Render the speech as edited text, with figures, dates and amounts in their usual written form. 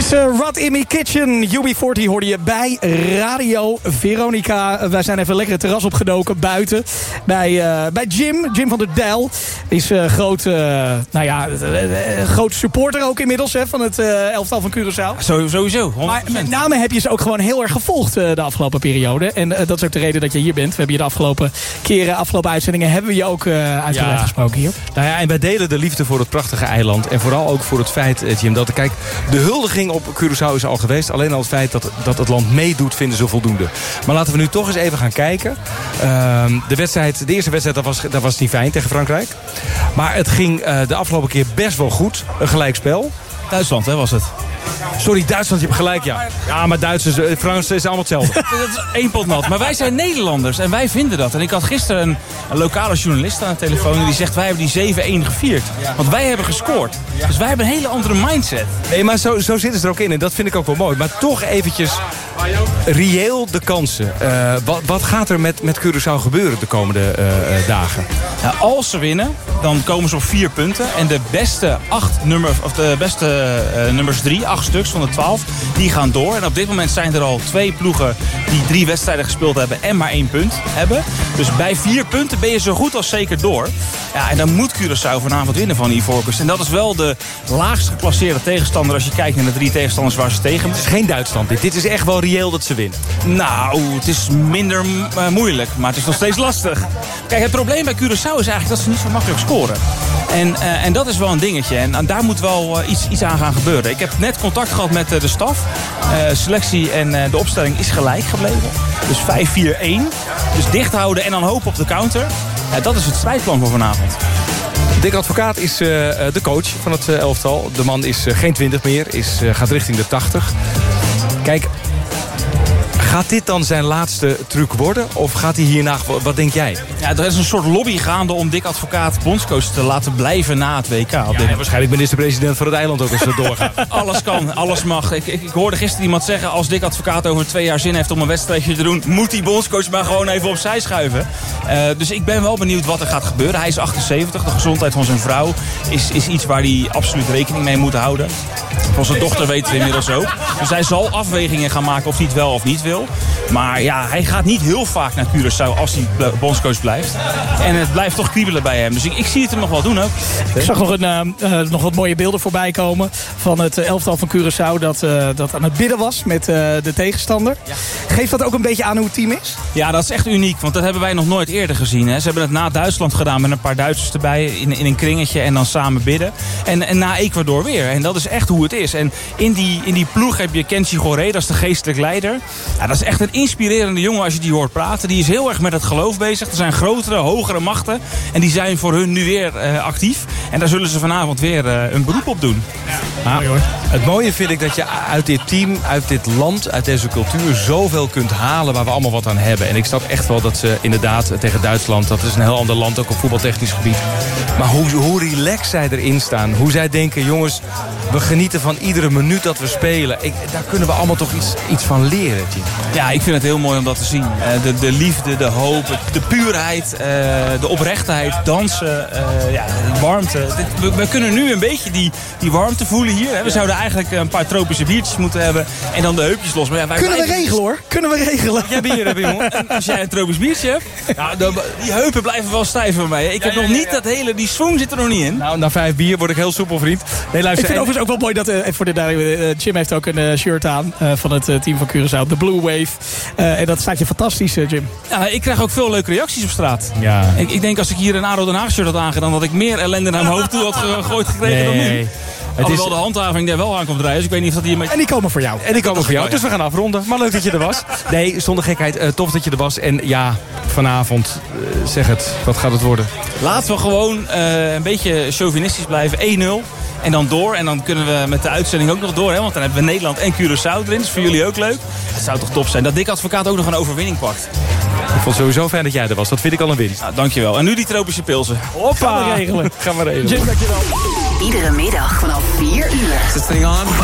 Rod in My Kitchen, UB40 hoorde je bij Radio Veronica. Wij zijn even lekker het terras opgedoken buiten. Bij Jim van der Dijl. Is groot supporter ook inmiddels van het elftal van Curaçao. Sowieso, 100%. Maar met name heb je ze ook gewoon heel erg gevolgd de afgelopen periode. En dat is ook de reden dat je hier bent. We hebben je de afgelopen keren, afgelopen uitzendingen, hebben we je ook uitgebreid gesproken hier. Nou ja, en wij delen de liefde voor het prachtige eiland. En vooral ook voor het feit, Jim, dat kijk, de huldiging op Curaçao is al geweest. Alleen al het feit dat het land meedoet, vinden ze voldoende. Maar laten we nu toch eens even gaan kijken. De eerste wedstrijd, dat was niet fijn tegen Frankrijk. Maar het ging de afgelopen keer best wel goed. Een gelijkspel. Duitsland, hè, was het? Sorry, Duitsland, je hebt gelijk, ja. Ja, maar Duitsers, Fransen is allemaal hetzelfde. Dat is één pot nat. Maar wij zijn Nederlanders en wij vinden dat. En ik had gisteren een lokale journalist aan de telefoon en die zegt, wij hebben die 7-1 gevierd. Want wij hebben gescoord. Dus wij hebben een hele andere mindset. Nee, maar zo zitten ze er ook in. En dat vind ik ook wel mooi. Maar toch eventjes reëel de kansen. Wat gaat er met Curaçao gebeuren de komende dagen? Ja, als ze winnen, dan komen ze op 4 punten. En de beste nummers 3, 8 stuks van de 12, die gaan door. En op dit moment zijn er al 2 ploegen die 3 wedstrijden gespeeld hebben en maar 1 punt hebben. Dus bij 4 punten ben je zo goed als zeker door. Ja, en dan moet Curaçao vanavond winnen van Ivoorkust. En dat is wel de laagst geclasseerde tegenstander als je kijkt naar de 3 tegenstanders waar ze tegen. Het is geen Duitsland dit is echt wel reëel dat ze winnen. Nou, het is minder moeilijk, maar het is nog steeds lastig. Kijk, het probleem bij Curaçao is eigenlijk dat ze niet zo makkelijk scoren. En dat is wel een dingetje. En daar moet wel iets aan gaan gebeuren. Ik heb net contact gehad met de staf. Selectie en de opstelling is gelijk gebleven. Dus 5-4-1. Dus dicht houden en dan hopen op de counter. Dat is het strijdplan voor vanavond. Dick Advocaat is de coach van het elftal. De man is geen 20 meer. Gaat richting de 80. Kijk, gaat dit dan zijn laatste truc worden? Of gaat hij hierna... Wat denk jij? Ja, er is een soort lobby gaande om Dick Advocaat bondscoach te laten blijven na het WK. En waarschijnlijk minister-president van het eiland ook als het doorgaat. Alles kan, alles mag. Ik hoorde gisteren iemand zeggen, als Dick Advocaat over 2 jaar zin heeft om een wedstrijdje te doen, moet die bondscoach maar gewoon even opzij schuiven. Dus ik ben wel benieuwd wat er gaat gebeuren. Hij is 78, de gezondheid van zijn vrouw is iets waar hij absoluut rekening mee moet houden. Van zijn dochter weten we inmiddels ook. Dus hij zal afwegingen gaan maken of hij het wel of niet wil. Maar ja, hij gaat niet heel vaak naar Curaçao als hij bondscoach blijft. En het blijft toch kriebelen bij hem. Dus ik zie het hem nog wel doen ook. Ik zag nog wat mooie beelden voorbij komen van het elftal van Curaçao dat aan het bidden was met de tegenstander. Ja. Geeft dat ook een beetje aan hoe het team is? Ja, dat is echt uniek. Want dat hebben wij nog nooit eerder gezien. Hè. Ze hebben het na Duitsland gedaan met een paar Duitsers erbij in een kringetje en dan samen bidden. En na Ecuador weer. En dat is echt hoe het is. En in die ploeg heb je Kenshi Goré, dat is de geestelijk leider. Ja, dat is echt een inspirerende jongen als je die hoort praten. Die is heel erg met het geloof bezig. Er zijn grotere, hogere machten. En die zijn voor hun nu weer actief. En daar zullen ze vanavond weer een beroep op doen. Ja. Mooi, hoor. Het mooie vind ik dat je uit dit team, uit dit land, uit deze cultuur zoveel kunt halen waar we allemaal wat aan hebben. En ik snap echt wel dat ze inderdaad tegen Duitsland, dat is een heel ander land, ook op voetbaltechnisch gebied. Maar hoe relaxed zij erin staan. Hoe zij denken, jongens, we genieten van iedere minuut dat we spelen. Daar kunnen we allemaal toch iets van leren, Jim. Ja, ik vind het heel mooi om dat te zien. De liefde, de hoop, de puurheid, de oprechtheid, dansen, de warmte. We kunnen nu een beetje die warmte voelen hier. Hè. We zouden eigenlijk een paar tropische biertjes moeten hebben en dan de heupjes los. Maar ja, kunnen we regelen, hoor. Kunnen we regelen. Jij bier hebben, jongen. En als jij een tropisch biertje hebt, die heupen blijven wel stijf voor mij. Ik heb nog niet die swing zit er nog niet in. Nou, na 5 bier word ik heel soepel, vriend. Nee, luister, ik vind overigens ook wel mooi dat voor Jim heeft ook een shirt aan van het team van Curaçao, de Blue Wave. En dat staat je fantastisch, Jim. Ja, ik krijg ook veel leuke reacties op straat. Ja. Ik denk als ik hier een ADO Den Haag shirt had aangedaan, dat ik meer ellende naar mijn hoofd toe had gegooid gekregen dan nu. Alhoewel de handhaving daar wel aan komt rijden. Dus ik weet niet of dat hier... En die komen voor jou. Dus we gaan afronden. Maar leuk dat je er was. Nee, zonder gekheid. Tof dat je er was. En ja, vanavond, zeg het. Wat gaat het worden? Laten we gewoon een beetje chauvinistisch blijven. 1-0. En dan door. En dan kunnen we met de uitzending ook nog door. Hè? Want dan hebben we Nederland en Curaçao erin. Dat is voor jullie ook leuk. Het zou toch top zijn dat Dick Advocaat ook nog een overwinning pakt. Ik vond het sowieso fijn dat jij er was. Dat vind ik al een winst. Nou, dankjewel. En nu die tropische pilsen. Hoppa! Gaan we regelen. Gaan we regelen. Jim, dankjewel. Iedere middag vanaf 4 uur. Is this thing on?